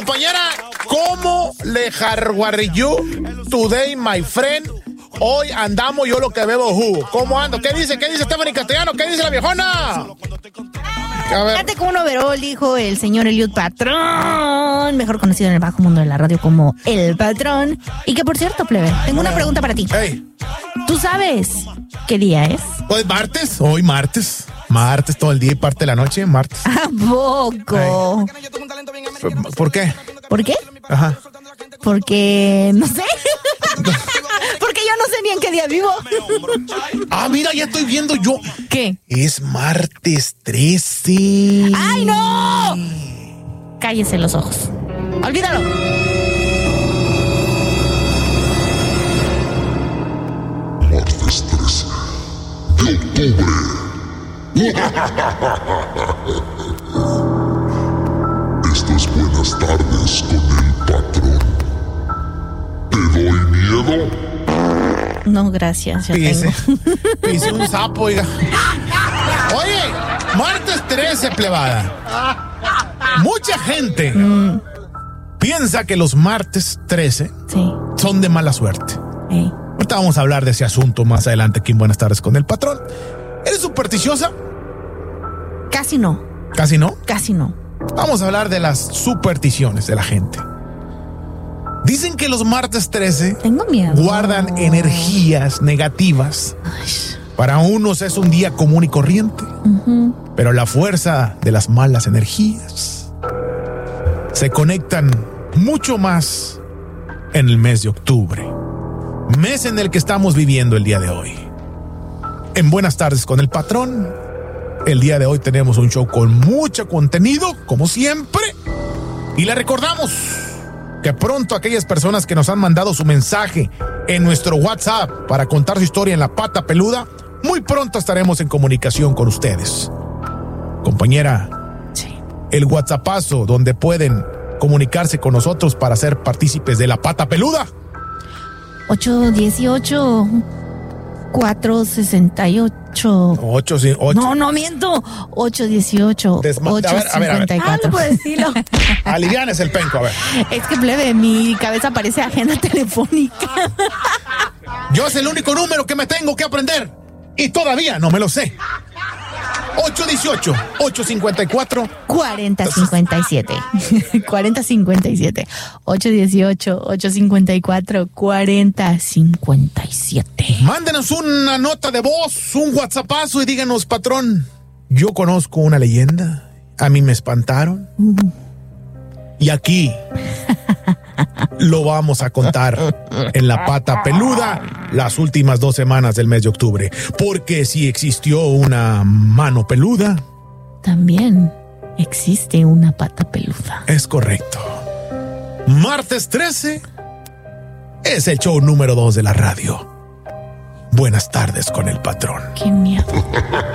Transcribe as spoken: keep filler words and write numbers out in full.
Compañera, ¿cómo le hardware you today, my friend? Hoy andamos yo lo que bebo jugo. ¿Cómo ando? ¿Qué dice? ¿Qué dice Stephanie Castellano? ¿Qué dice la viejona? A ver. Fíjate con un overall, dijo el señor Eliud Patrón, mejor conocido en el bajo mundo de la radio como El Patrón. Y que, por cierto, plebe, tengo una pregunta para ti. Hey. ¿Tú sabes qué día es? Hoy martes, hoy martes. Martes todo el día y parte de la noche, martes. ¿A poco? ¿Por, ¿Por qué? ¿Por qué? Ajá. Porque, no sé. Porque yo no sé ni en qué día vivo. Ah, mira, ya estoy viendo yo. ¿Qué? Es martes trece. ¡Ay, no! Cállese los ojos. Olvídalo. Martes trece de octubre. Esto es Buenas Tardes con el Patrón. ¿Te doy miedo? No, gracias, ya Pise, tengo. pise un sapo, oiga. Oye, martes trece, plebada. Mucha gente mm. piensa que los martes trece sí. son de mala suerte. Hey. Ahorita vamos a hablar de ese asunto más adelante aquí en Buenas Tardes con el Patrón. ¿Eres supersticiosa? Casi no. ¿Casi no? Casi no. Vamos a hablar de las supersticiones de la gente. Dicen que los martes trece Tengo miedo. guardan energías negativas. Ay. Para unos es un día común y corriente, uh-huh. pero la fuerza de las malas energías se conectan mucho más en el mes de octubre, mes en el que estamos viviendo el día de hoy. En Buenas Tardes con el Patrón, el día de hoy tenemos un show con mucho contenido, como siempre, y le recordamos que pronto aquellas personas que nos han mandado su mensaje en nuestro WhatsApp para contar su historia en La Pata Peluda, muy pronto estaremos en comunicación con ustedes. Compañera, sí. el WhatsAppazo donde pueden comunicarse con nosotros para ser partícipes de La Pata Peluda. ocho uno ocho, cuatro seis ocho. ocho, sí, ocho. No, no miento. ocho uno ocho, Desma- ocho a ver, a ver, a ver. cinco cuatro. Ah, no puedo decirlo. Alivianes el penco, a ver. Es que, plebe, mi cabeza parece agenda telefónica. Yo es el único número que me tengo que aprender y todavía no me lo sé. ocho uno ocho, ocho cinco cuatro. cuarenta cincuenta y siete. cuarenta cincuenta y siete. ocho uno ocho, ocho cinco cuatro, cuarenta cincuenta y siete. Mándenos una nota de voz, un WhatsAppazo y díganos, patrón, yo conozco una leyenda, a mí me espantaron. Uh. Y aquí lo vamos a contar en La Pata Peluda las últimas dos semanas del mes de octubre. Porque si existió una mano peluda, también existe una pata peluda. Es correcto. Martes trece es el show número dos de la radio. Buenas Tardes con el Patrón. Qué miedo.